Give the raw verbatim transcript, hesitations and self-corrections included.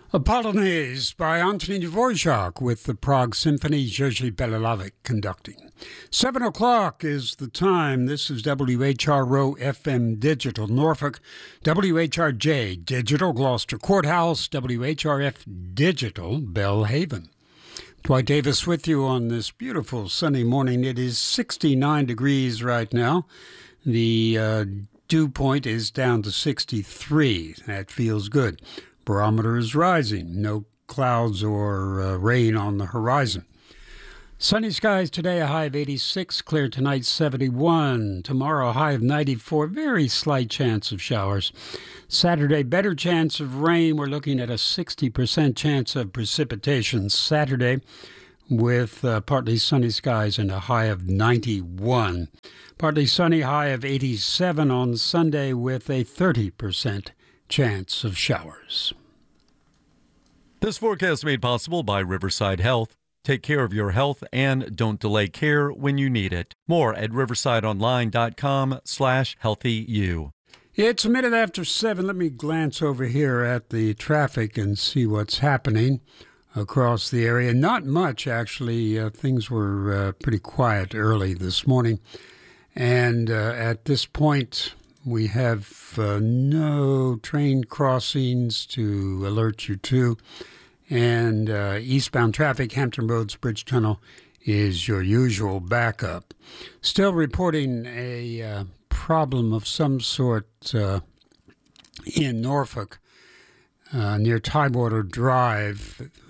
A Polonaise by Anthony Dvorak with the Prague Symphony, Jerzy Belilovic conducting. Seven o'clock is the time. This is W H R O F M Digital Norfolk, W H R J Digital Gloucester Courthouse, W H R F Digital Belhaven. Dwight Davis with you on this beautiful sunny morning. It is sixty-nine degrees right now. The uh, dew point is down to sixty-three. That feels good. Barometer is rising. No clouds or uh, rain on the horizon. Sunny skies today, a high of eighty-six. Clear tonight, seventy-one. Tomorrow, a high of ninety-four. Very slight chance of showers. Saturday, better chance of rain. We're looking at a sixty percent chance of precipitation Saturday with uh, partly sunny skies and a high of ninety-one. Partly sunny, high of eighty-seven on Sunday with a thirty percent chance of showers. This forecast made possible by Riverside Health. Take care of your health and don't delay care when you need it. More at riversideonline.com slash healthyu. It's a minute after seven. Let me glance over here at the traffic and see what's happening across the area. Not much, actually. Uh, things were uh, pretty quiet early this morning. And uh, at this point, we have uh, no train crossings to alert you to. And uh, eastbound traffic, Hampton Roads Bridge Tunnel, is your usual backup. Still reporting a uh, problem of some sort uh, in Norfolk uh, near Tidewater Drive.